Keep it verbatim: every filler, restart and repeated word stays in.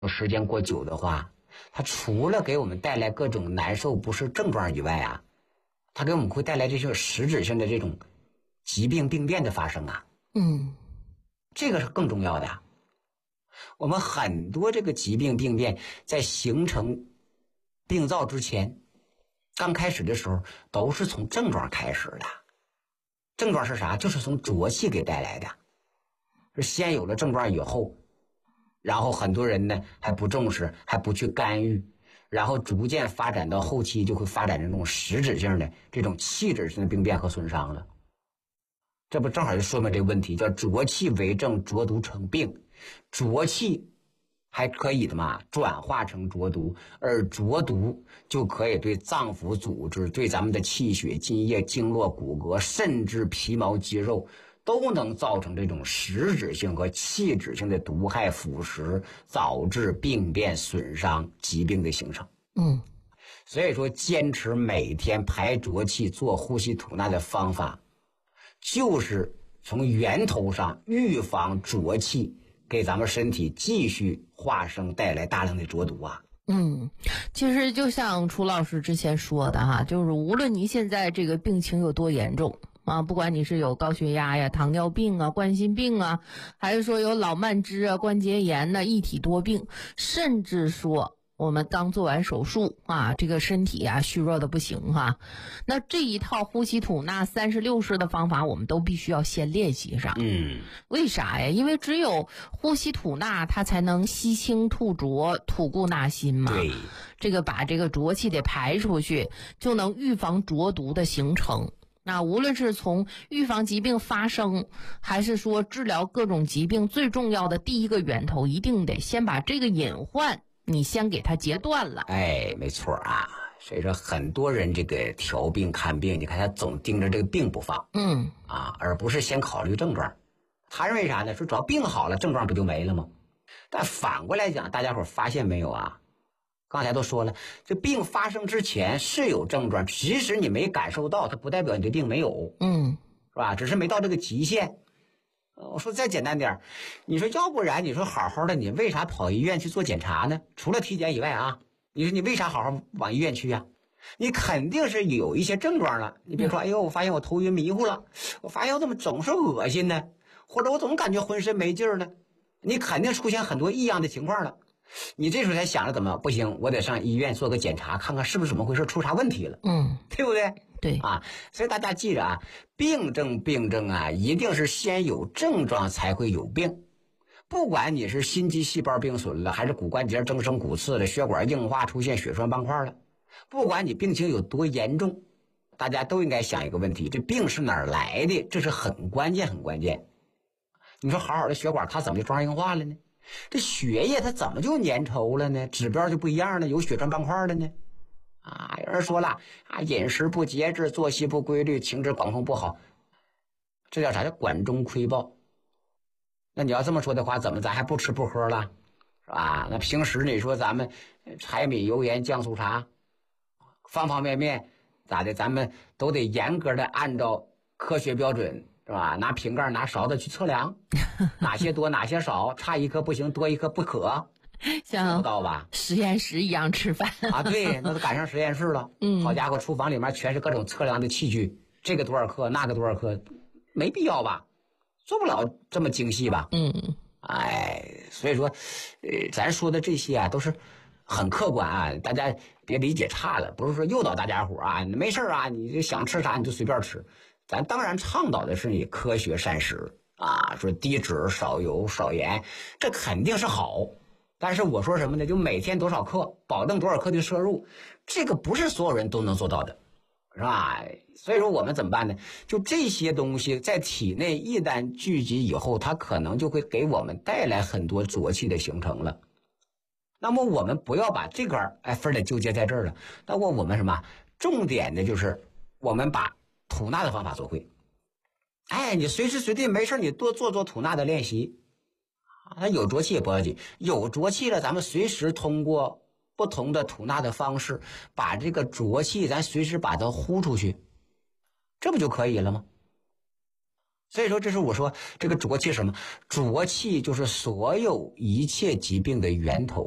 时间过久的话，它除了给我们带来各种难受不适症状以外啊，它给我们会带来这些实质性的这种疾病病变的发生啊。 嗯， 这个是更重要的。我们很多这个疾病病变在形成病灶之前，刚开始的时候都是从症状开始的。症状是啥？就是从浊气给带来的。是先有了症状以后，然后很多人呢还不重视，还不去干预，然后逐渐发展到后期就会发展成这种实质性的这种器质性的病变和损伤了。这不正好就说明这个问题，叫浊气为症，浊毒成病。浊气还可以的嘛转化成浊毒，而浊毒就可以对脏腑组织、对咱们的气血津液经络骨骼甚至皮毛肌肉都能造成这种实质性和器质性的毒害腐蚀，导致病变损伤疾病的形成。 嗯， 所以说坚持每天排浊气做呼吸吐纳的方法，就是从源头上预防浊气给咱们身体继续化生带来大量的浊毒啊。 嗯，其实就像楚老师之前说的哈，就是无论你现在这个病情有多严重啊，不管你是有高血压呀、糖尿病啊、冠心病啊，还是说有老慢支啊、关节炎呐、一体多病，甚至说我们刚做完手术啊，这个身体啊虚弱的不行哈，那这一套呼吸吐纳三十六式的方法，我们都必须要先练习上。 嗯， 为啥呀？因为只有呼吸吐纳，它才能吸清吐浊，吐故纳新嘛。 对， 这个把这个浊气得排出去，就能预防浊毒的形成。那无论是从预防疾病发生，还是说治疗各种疾病，最重要的第一个源头，一定得先把这个隐患你先给它截断了。 哎，没错啊。所以说很多人这个调病看病，你看他总盯着这个病不放， 嗯啊，而不是先考虑症状。他认为啥呢？说只要病好了，症状不就没了吗？但反过来讲，大家伙发现没有啊？刚才都说了，这病发生之前是有症状，即使你没感受到，它不代表你的病没有， 嗯， 是吧？只是没到这个极限。我说再简单点，你说要不然你说好好的，你为啥跑医院去做检查呢？除了体检以外啊，你说你为啥好好往医院去啊？你肯定是有一些症状了。你别说，哎呦，我发现我头晕迷糊了，我发现我怎么总是恶心呢？或者我总感觉浑身没劲儿呢？你肯定出现很多异样的情况了。你这时候才想着怎么不行，我得上医院做个检查，看看是不是怎么回事，出啥问题了， 嗯， 对不对？ 对啊，所以大家记着啊，病症病症啊，一定是先有症状才会有病。不管你是心肌细胞病损了，还是骨关节增生骨刺了，血管硬化出现血栓斑块了，不管你病情有多严重，大家都应该想一个问题，这病是哪儿来的？这是很关键很关键。你说好好的血管它怎么就装硬化了呢？这血液它怎么就粘稠了呢？指标就不一样了，有血栓斑块了呢？啊，有人说了啊，饮食不节制，作息不规律，情志管控不好，这叫啥？叫管中窥豹。那你要这么说的话，怎么咱还不吃不喝了，是吧？那平时你说咱们柴米油盐酱醋茶，方方面面咋的，咱们都得严格的按照科学标准，是吧？拿瓶盖拿勺子去测量，哪些多哪些少，差一颗不行，多一颗不可， 像不到吧？ 实验室一样吃饭啊，对，那都赶上实验室了。 嗯， 好家伙，厨房里面全是各种测量的器具，这个多少克，那个多少克，没必要吧？做不了这么精细吧？ 嗯， 哎，所以说，呃，咱说的这些啊，都是很客观啊，大家别理解差了，不是说诱导大家伙啊，没事啊，你想吃啥你就随便吃。咱当然倡导的是你科学膳食啊，说低脂少油少盐，这肯定是好。但是我说什么呢？就每天多少克，保证多少克的摄入，这个不是所有人都能做到的，是吧？所以说我们怎么办呢？就这些东西在体内一旦聚集以后，它可能就会给我们带来很多浊气的形成了。那么我们不要把这个哎分得纠结在这儿了。那么我们什么？重点的就是我们把吐纳的方法做会。哎，你随时随地没事你多做做吐纳的练习。啊，有浊气也不要紧，有浊气了，咱们随时通过不同的吐纳的方式，把这个浊气咱随时把它呼出去，这不就可以了吗？所以说，这是我说这个浊气是什么？浊气就是所有一切疾病的源头。